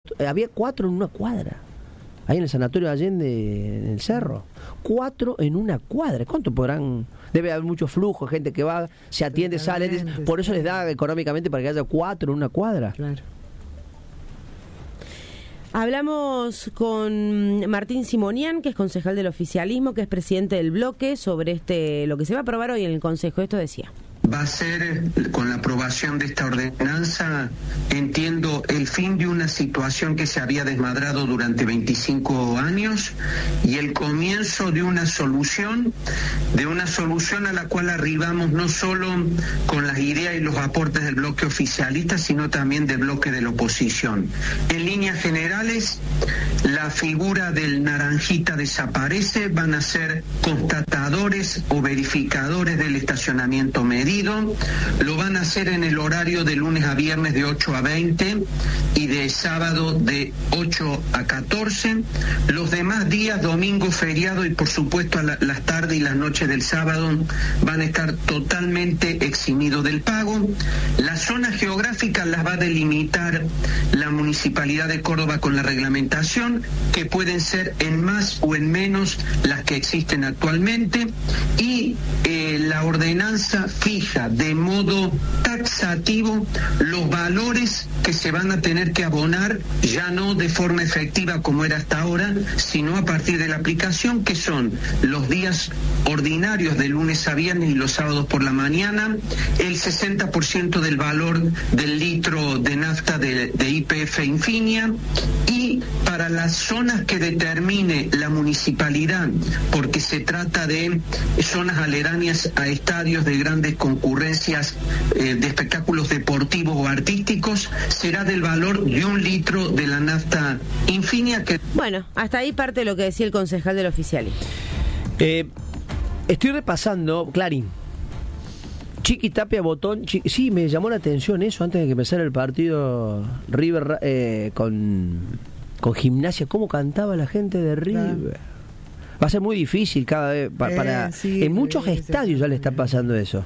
había 4 en una cuadra. Ahí en el sanatorio de Allende, en el cerro. 4 en una cuadra. ¿Cuánto podrán? Debe haber mucho flujo, gente que va, se atiende, sale. Por eso les da económicamente para que haya 4 en una cuadra. Claro. Hablamos con Martín Simonian, que es concejal del oficialismo, que es presidente del bloque, sobre lo que se va a aprobar hoy en el Consejo. Esto decía. Va a ser, con la aprobación de esta ordenanza, entiendo, el fin de una situación que se había desmadrado durante 25 años y el comienzo de una solución a la cual arribamos no solo con las ideas y los aportes del bloque oficialista, sino también del bloque de la oposición. En líneas generales, la figura del naranjita desaparece, van a ser constatadores o verificadores del estacionamiento medido. Lo van a hacer en el horario de lunes a viernes de 8 a 20 y de sábado de 8 a 14. Los demás días, domingo, feriado y por supuesto las tardes y las noches del sábado, van a estar totalmente eximidos del pago. Las zonas geográficas las va a delimitar la Municipalidad de Córdoba con la reglamentación, que pueden ser en más o en menos las que existen actualmente, y la ordenanza fija de modo taxativo los valores que se van a tener que abonar, ya no de forma efectiva como era hasta ahora, sino a partir de la aplicación, que son los días ordinarios de lunes a viernes y los sábados por la mañana, el 60% del valor del litro de nafta de YPF Infinia, y para las zonas que determine la municipalidad, porque se trata de zonas aledañas a estadios de grandes concurrencias de espectáculos deportivos o artísticos, será del valor de 1 litro de la nafta Infinia. Bueno, hasta ahí parte de lo que decía el concejal del oficialismo. Estoy repasando Clarín. Chiqui Tapia, Botón. Sí, me llamó la atención eso antes de que empezara el partido River con Gimnasia. ¿Cómo cantaba la gente de River? Claro. Va a ser muy difícil cada vez sí, en muchos estadios ya le está pasando eso.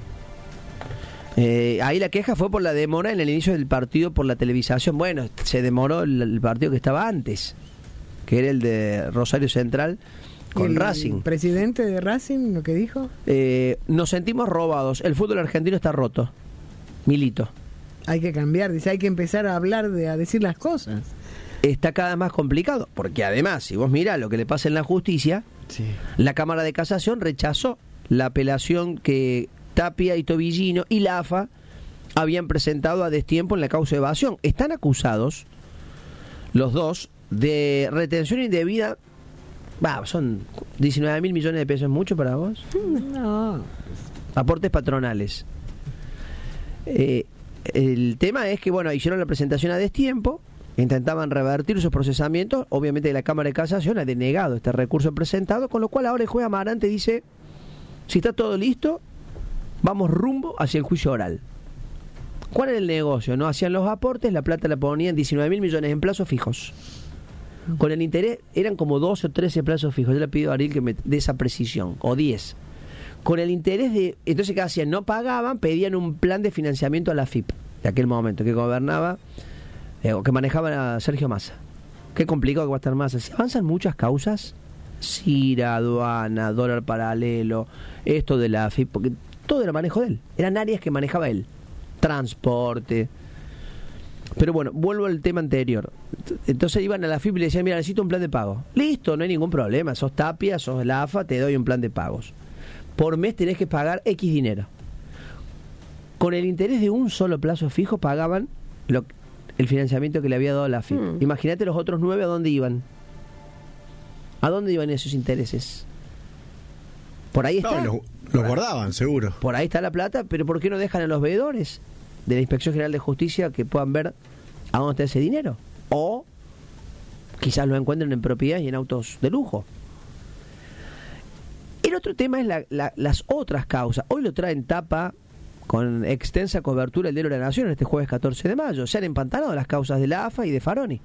Ahí la queja fue por la demora en el inicio del partido por la televisación. Bueno, se demoró el partido que estaba antes, que era el de Rosario Central con Racing. ¿Presidente de Racing lo que dijo? Nos sentimos robados. El fútbol argentino está roto. Milito. Hay que cambiar, dice, hay que empezar a hablar, a decir las cosas. Está cada vez más complicado, porque además, si vos mirás lo que le pasa en la justicia, sí. La Cámara de Casación rechazó la apelación que Tapia y Tobillino y la AFA habían presentado a destiempo en la causa de evasión. Están acusados los dos de retención indebida. Son 19.000 millones de pesos. ¿Es mucho para vos? No. Aportes patronales. El tema es que, hicieron la presentación a destiempo, intentaban revertir esos procesamientos. Obviamente la Cámara de Casación ha denegado este recurso presentado, con lo cual ahora el juez Amarante dice, si está todo listo, vamos rumbo hacia el juicio oral. ¿Cuál era el negocio? No hacían los aportes, la plata la ponían 19.000 millones en plazos fijos. Con el interés, eran como 12 o 13 plazos fijos. Yo le pido a Ariel que me dé esa precisión, o 10. Con el interés de... Entonces, ¿qué hacían? No pagaban, pedían un plan de financiamiento a la FIP, de aquel momento, que gobernaba, que manejaba a Sergio Massa. Qué complicado que va a estar Massa. Se avanzan muchas causas, CIRA, aduana, dólar paralelo, esto de la FIP, porque todo era manejo de él. Eran áreas que manejaba él. Transporte. Pero bueno, vuelvo al tema anterior. Entonces iban a la FIP y le decían, mira, necesito un plan de pago. Listo, no hay ningún problema. Sos Tapia, sos la AFA, te doy un plan de pagos. Por mes tenés que pagar X dinero. Con el interés de un solo plazo fijo pagaban el financiamiento que le había dado la FIP. Imagínate los otros 9 a dónde iban. ¿A dónde iban esos intereses? Por ahí está. No, los guardaban, seguro. Por ahí está la plata, pero ¿por qué no dejan a los veedores de la Inspección General de Justicia que puedan ver a dónde está ese dinero? O quizás lo encuentren en propiedad y en autos de lujo. El otro tema es las otras causas. Hoy lo traen tapa con extensa cobertura el Diario de la Nación este jueves 14 de mayo. Se han empantanado las causas de la AFA y de Faroni.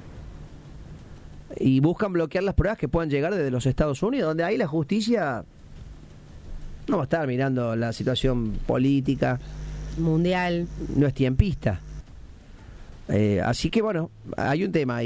Y buscan bloquear las pruebas que puedan llegar desde los Estados Unidos, donde ahí la justicia no va a estar mirando la situación política mundial. No es tiempista. Así que hay un tema ahí.